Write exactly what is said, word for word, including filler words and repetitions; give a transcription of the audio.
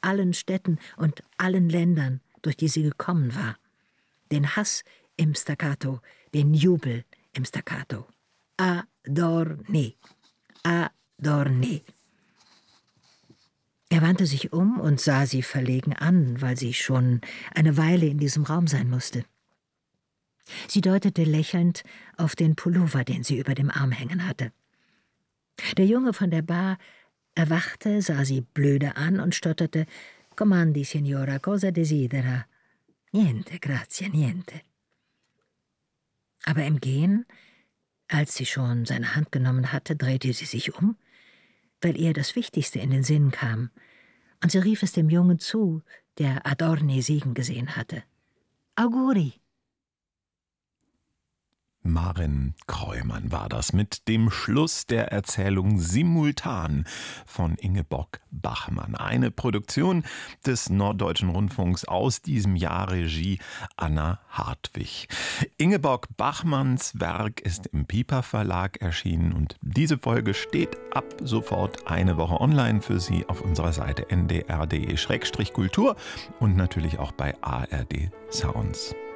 allen Städten und allen Ländern, durch die sie gekommen war. Den Hass im Staccato, den Jubel im Staccato. Adorni, adorni. Er wandte sich um und sah sie verlegen an, weil sie schon eine Weile in diesem Raum sein musste. Sie deutete lächelnd auf den Pullover, den sie über dem Arm hängen hatte. Der Junge von der Bar erwachte, sah sie blöde an und stotterte: »Comandi, Signora, cosa desidera?« »Niente, grazie, niente.« Aber im Gehen, als sie schon seine Hand genommen hatte, drehte sie sich um, weil ihr das Wichtigste in den Sinn kam, und sie rief es dem Jungen zu, der Adorni siegen gesehen hatte. »Auguri!« Maren Kräumann war das mit dem Schluss der Erzählung Simultan von Ingeborg Bachmann. Eine Produktion des Norddeutschen Rundfunks, aus diesem Jahr, Regie Anna Hartwig. Ingeborg Bachmanns Werk ist im Piper Verlag erschienen und diese Folge steht ab sofort eine Woche online für Sie auf unserer Seite n d r punkt d e Schrägstrich Kultur und natürlich auch bei A R D Sounds.